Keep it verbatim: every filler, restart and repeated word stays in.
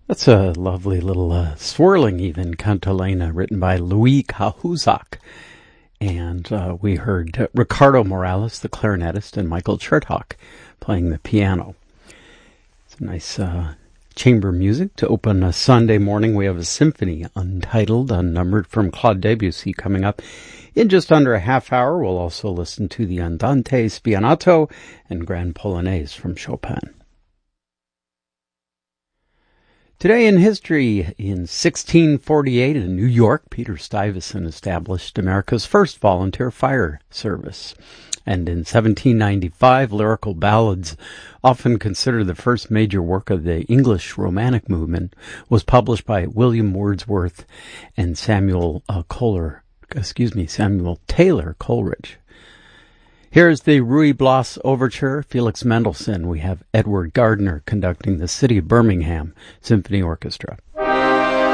That's a lovely little uh, swirling even cantilena written by Louis Cahuzac. And uh, we heard uh, Ricardo Morales, the clarinetist, and Michael Chertok playing the piano. It's a nice uh, chamber music to open a Sunday morning. We have a symphony, Untitled, Unnumbered, from Claude Debussy coming up in just under a half hour. We'll also listen to the Andante Spianato and Grand Polonaise from Chopin. Today in history, in sixteen forty-eight in New York, Peter Stuyvesant established America's first volunteer fire service. And in seventeen ninety-five, lyrical ballads, often considered the first major work of the English Romantic movement, was published by William Wordsworth and Samuel uh, Kohler, excuse me, Samuel Taylor Coleridge. Here's the Ruy Blas Overture, Felix Mendelssohn. We have Edward Gardner conducting the City of Birmingham Symphony Orchestra.